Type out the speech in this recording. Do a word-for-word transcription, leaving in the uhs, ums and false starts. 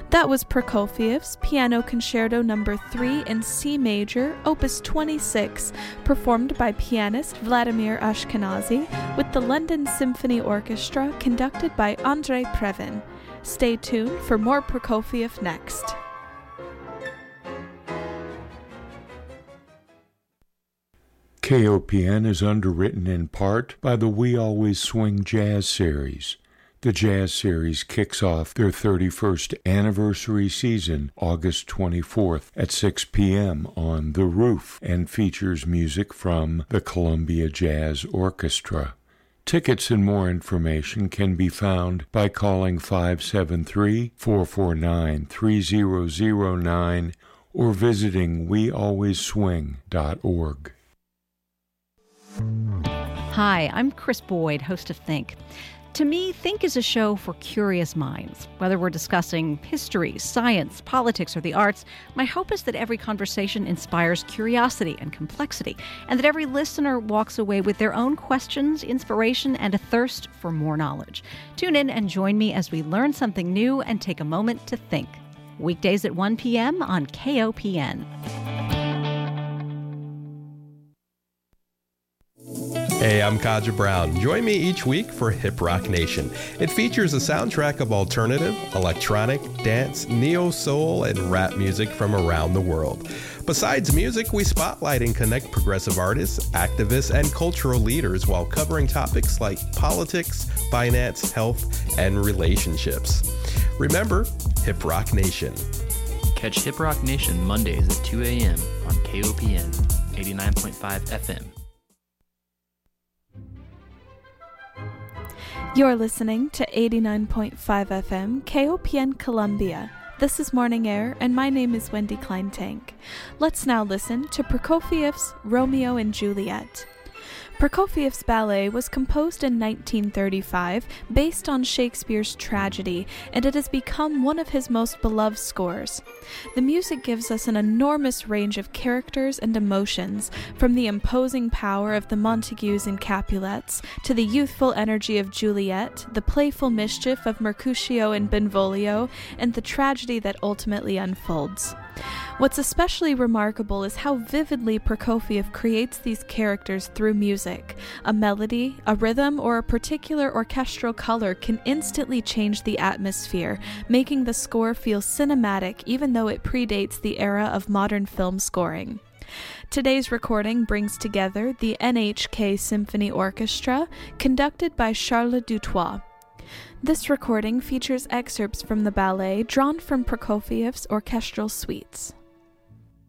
That was Prokofiev's Piano Concerto Number three in C Major, Opus twenty-six, performed by pianist Vladimir Ashkenazy with the London Symphony Orchestra, conducted by Andrei Previn. Stay tuned for more Prokofiev next. K O P N is underwritten in part by the We Always Swing Jazz Series. The Jazz Series kicks off their thirty-first anniversary season August twenty-fourth at six p.m. on The Roof and features music from the Columbia Jazz Orchestra. Tickets and more information can be found by calling five seven three, four four nine, three zero zero nine or visiting we always swing dot org. Hi, I'm Chris Boyd, host of Think. To me, Think is a show for curious minds. Whether we're discussing history, science, politics, or the arts, my hope is that every conversation inspires curiosity and complexity, and that every listener walks away with their own questions, inspiration, and a thirst for more knowledge. Tune in and join me as we learn something new and take a moment to think. Weekdays at one p.m. on K O P N. Hey, I'm Kaja Brown. Join me each week for Hip Rock Nation. It features a soundtrack of alternative, electronic, dance, neo-soul, and rap music from around the world. Besides music, we spotlight and connect progressive artists, activists, and cultural leaders while covering topics like politics, finance, health, and relationships. Remember, Hip Rock Nation. Catch Hip Rock Nation Mondays at two a.m. on K O P N eighty-nine point five F M. You're listening to eighty-nine point five F M, K O P N Columbia. This is Morning Air, and my name is Wendy Kleintank. Let's now listen to Prokofiev's Romeo and Juliet. Prokofiev's ballet was composed in nineteen thirty-five based on Shakespeare's tragedy, and it has become one of his most beloved scores. The music gives us an enormous range of characters and emotions, from the imposing power of the Montagues and Capulets, to the youthful energy of Juliet, the playful mischief of Mercutio and Benvolio, and the tragedy that ultimately unfolds. What's especially remarkable is how vividly Prokofiev creates these characters through music. A melody, a rhythm, or a particular orchestral color can instantly change the atmosphere, making the score feel cinematic even though it predates the era of modern film scoring. Today's recording brings together the N H K Symphony Orchestra, conducted by Charles Dutoit. This recording features excerpts from the ballet drawn from Prokofiev's orchestral suites.